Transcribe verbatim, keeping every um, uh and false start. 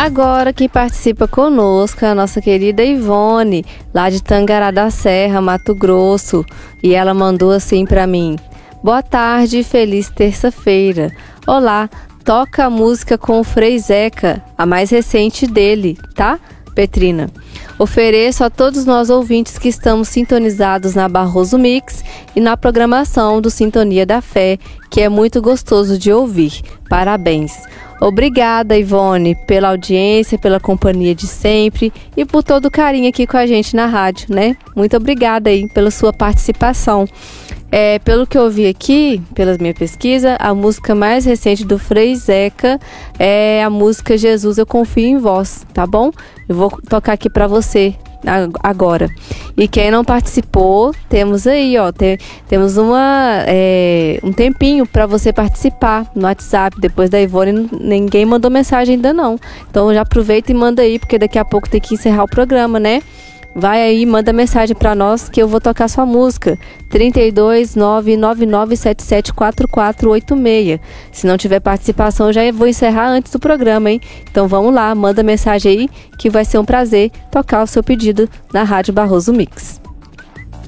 Agora quem participa conosco é a nossa querida Ivone, lá de Tangará da Serra, Mato Grosso. E ela mandou assim pra mim: boa tarde, feliz terça-feira. Olá, toca a música com o Frei Zeca, a mais recente dele, tá, Petrina? Ofereço a todos nós ouvintes que estamos sintonizados na Barroso Mix e na programação do Sintonia da Fé, que é muito gostoso de ouvir. Parabéns! Obrigada, Ivone, pela audiência, pela companhia de sempre e por todo o carinho aqui com a gente na rádio, né? Muito obrigada aí pela sua participação. É, pelo que eu vi aqui, pela minha pesquisa, a música mais recente do Frei Zeca é a música Jesus, Eu Confio em Vós, tá bom? Eu vou tocar aqui pra você agora. E quem não participou, temos aí, ó, tem, temos uma, é, um tempinho para você participar no WhatsApp. Depois da Ivone, ninguém mandou mensagem ainda não. Então já aproveita e manda aí, porque daqui a pouco tem que encerrar o programa, né? Vai aí, manda mensagem para nós que eu vou tocar sua música. trinta e dois, nove nove nove sete sete quatro quatro oito seis. Se não tiver participação, já vou encerrar antes do programa, hein? Então vamos lá, manda mensagem aí que vai ser um prazer tocar o seu pedido na Rádio Barroso Mix.